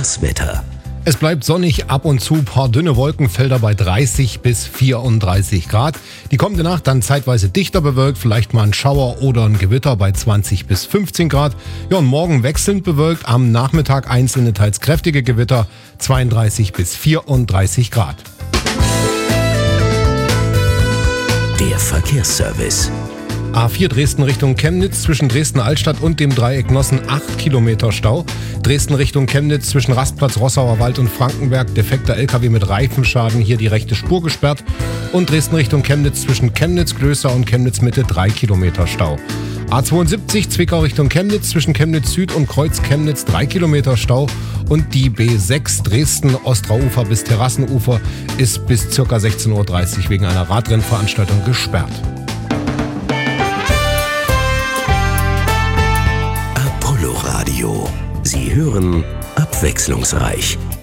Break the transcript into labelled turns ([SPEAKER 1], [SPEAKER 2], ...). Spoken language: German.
[SPEAKER 1] Das Wetter.
[SPEAKER 2] Es bleibt sonnig, ab und zu paar dünne Wolkenfelder bei 30 bis 34 Grad. Die kommende Nacht dann zeitweise dichter bewölkt, vielleicht mal ein Schauer oder ein Gewitter bei 20 bis 15 Grad. Ja, und morgen wechselnd bewölkt, am Nachmittag einzelne teils kräftige Gewitter, 32 bis 34 Grad.
[SPEAKER 1] Der Verkehrsservice.
[SPEAKER 2] A4 Dresden Richtung Chemnitz, zwischen Dresden-Altstadt und dem Dreieck Nossen 8 Kilometer Stau. Dresden Richtung Chemnitz, zwischen Rastplatz Rossauer Wald und Frankenberg, defekter LKW mit Reifenschaden, hier die rechte Spur gesperrt. Und Dresden Richtung Chemnitz, zwischen Chemnitz-Klöster und Chemnitz-Mitte 3 Kilometer Stau. A72 Zwickau Richtung Chemnitz, zwischen Chemnitz Süd und Kreuz Chemnitz 3 Kilometer Stau. Und die B6 Dresden Ostraufer bis Terrassenufer ist bis ca. 16.30 Uhr wegen einer Radrennveranstaltung gesperrt.
[SPEAKER 1] Radio. Sie hören abwechslungsreich.